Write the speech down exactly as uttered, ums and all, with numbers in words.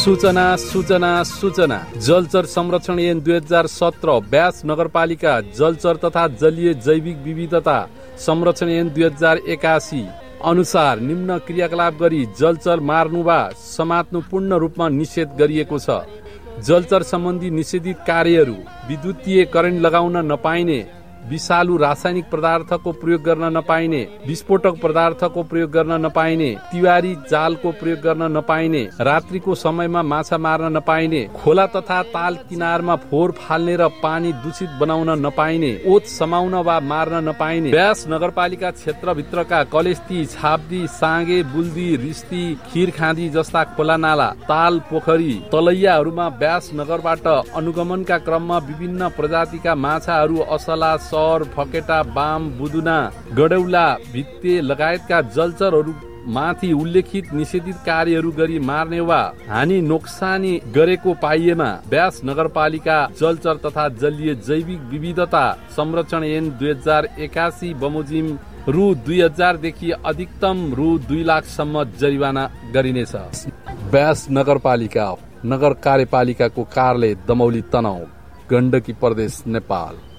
सूचना सूचना सूचना जलचर संरक्षण ऐन दुई हजार सत्र ब्यास नगरपालिका जलचर तथा जलीय जैविक विविधता संरक्षण ऐन दुई हजार एकासी अनुसार निम्न क्रियाकलाप गरी जलचर मार्नु वा समात्नु पूर्ण रूपमा निषेध गरिएको छ। जलचर सम्बन्धी निषेधित कार्यहरू विद्युतीय करेन्ट लगाउन नपाइने, विषालु रासायनिक पदार्थको प्रयोग गर्न नपाइने, विस्फोटक पदार्थको प्रयोग गर्न नपाइने, तिवारी जालको प्रयोग गर्न नपाइने, रात्रिको समयमा माछा मार्न नपाइने, खोला तथा ताल किनारमा फोहोर फाल्ने र पानी दूषित बनाउन नपाइने, ओत समाउन वा मार्न नपाइने। ब्यास नगरपालिका क्षेत्रभित्रका कलेस्ती, छाप्दी, साँगे, बुल्दी, रिस्ती, खिरखाँदी जस्ता खोला नाला, ताल, पोखरी, तलैयाहरूमा ब्यास नगरबाट अनुगमनका क्रममा विभिन्न प्रजातिका माछाहरू असला, सर, फकेटा, बाम, बुदुना, गडौला, भित्ते लगायतका जलचरहरू माथि उल्लेखित निषेधित कार्यहरू गरी मार्ने वा हानि नोक्सानी गरेको पाइएमा ब्यास नगरपालिका जलचर तथा जलीय जैविक विविधता संरक्षण ऐन दुई हजार एकासी बमोजिम रु दुई हजार देखि अधिकतम रु दुई लाखसम्म जरिवाना गरिनेछ। ब्यास नगरपालिका नगर कार्यपालिकाको कार्यालय दमौली तनहुँ, गण्डकी प्रदेश, नेपाल।